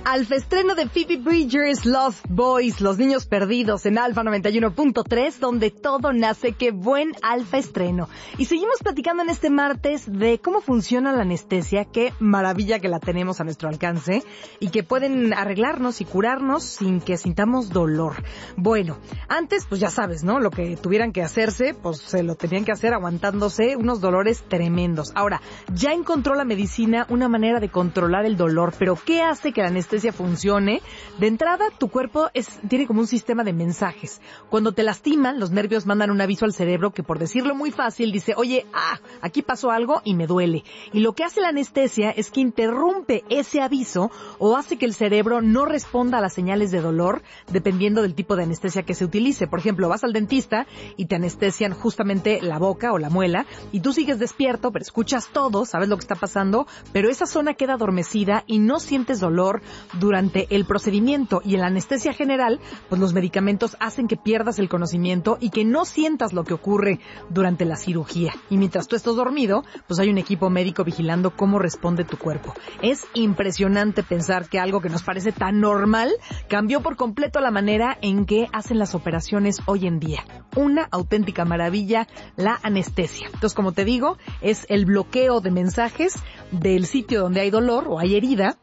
Alfa estreno de Phoebe Bridgers, Lost Boys, Los Niños Perdidos en Alfa 91.3, donde todo nace. ¡Qué buen Alfa estreno! Y seguimos platicando en este martes de cómo funciona la anestesia, qué maravilla que la tenemos a nuestro alcance y que pueden arreglarnos y curarnos sin que sintamos dolor. Bueno, antes pues ya sabes, ¿no? Lo que tuvieran que hacerse, pues se lo tenían que hacer aguantándose unos dolores tremendos. Ahora, ya encontró la medicina una manera de controlar el dolor, pero ¿qué hace que la anestesia funcione? De entrada, tu cuerpo tiene como un sistema de mensajes. Cuando te lastiman, los nervios mandan un aviso al cerebro que, por decirlo muy fácil, dice, oye, aquí pasó algo y me duele. Y lo que hace la anestesia es que interrumpe ese aviso o hace que el cerebro no responda a las señales de dolor dependiendo del tipo de anestesia que se utilice. Por ejemplo, vas al dentista y te anestesian justamente la boca o la muela y tú sigues despierto, pero escuchas todo, sabes lo que está pasando, pero esa zona queda adormecida y no sientes dolor durante el procedimiento. Y en la anestesia general, pues los medicamentos hacen que pierdas el conocimiento y que no sientas lo que ocurre durante la cirugía. Y mientras tú estás dormido, pues hay un equipo médico vigilando cómo responde tu cuerpo. Es impresionante pensar que algo que nos parece tan normal cambió por completo la manera en que hacen las operaciones hoy en día. Una auténtica maravilla, la anestesia. Entonces, como te digo, es el bloqueo de mensajes del sitio donde hay dolor o hay herida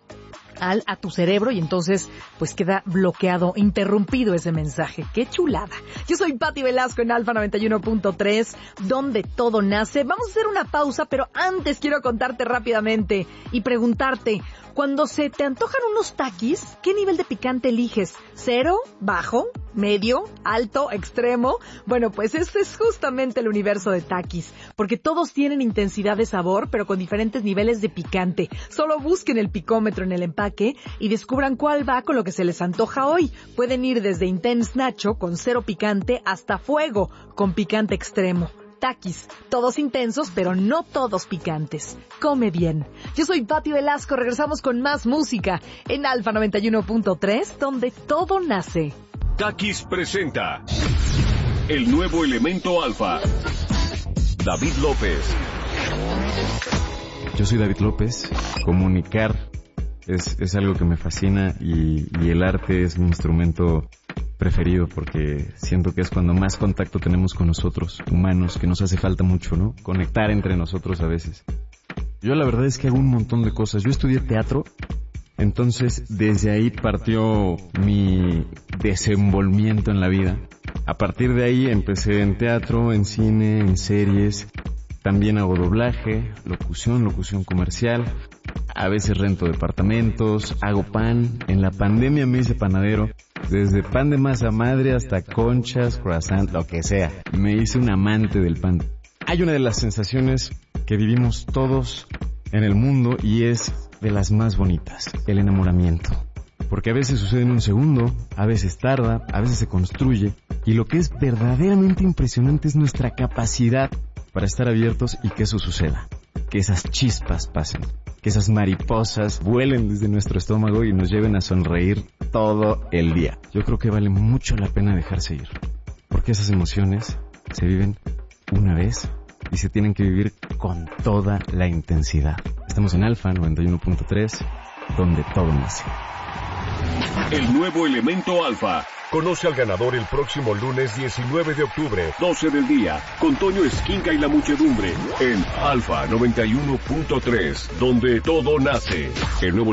a tu cerebro y entonces pues queda bloqueado, interrumpido ese mensaje. ¡Qué chulada! Yo soy Pati Velasco en Alfa 91.3, donde todo nace. Vamos a hacer una pausa, pero antes quiero contarte rápidamente y preguntarte, cuando se te antojan unos taquis, ¿qué nivel de picante eliges? ¿Cero? ¿Bajo? ¿Medio? ¿Alto? ¿Extremo? Bueno, pues este es justamente el universo de Takis, porque todos tienen intensidad de sabor, pero con diferentes niveles de picante. Solo busquen el picómetro en el empaque y descubran cuál va con lo que se les antoja hoy. Pueden ir desde Intense Nacho, con cero picante, hasta Fuego, con picante extremo. Takis, todos intensos, pero no todos picantes. Come bien. Yo soy Pati Velasco, regresamos con más música en Alfa 91.3, donde todo nace. Takis presenta el nuevo elemento alfa. David López. Yo soy David López. Comunicar es algo que me fascina y el arte es mi instrumento preferido porque siento que es cuando más contacto tenemos con nosotros, humanos, que nos hace falta mucho, ¿no? Conectar entre nosotros a veces. Yo la verdad es que hago un montón de cosas. Yo estudié teatro. Entonces, desde ahí partió mi desenvolvimiento en la vida. A partir de ahí empecé en teatro, en cine, en series. También hago doblaje, locución comercial. A veces rento departamentos, hago pan. En la pandemia me hice panadero. Desde pan de masa madre hasta conchas, croissant, lo que sea. Me hice un amante del pan. Hay una de las sensaciones que vivimos todos en el mundo y es de las más bonitas, el enamoramiento. Porque a veces sucede en un segundo, a veces tarda, a veces se construye. Y lo que es verdaderamente impresionante es nuestra capacidad para estar abiertos y que eso suceda. Que esas chispas pasen, que esas mariposas vuelen desde nuestro estómago y nos lleven a sonreír todo el día. Yo creo que vale mucho la pena dejarse ir. Porque esas emociones se viven una vez y se tienen que vivir con toda la intensidad. Estamos en Alfa 91.3, donde todo nace. El nuevo elemento alfa. Conoce al ganador el próximo lunes 19 de octubre, 12 del día, con Toño Esquinca y la muchedumbre, en Alfa 91.3, donde todo nace. El nuevo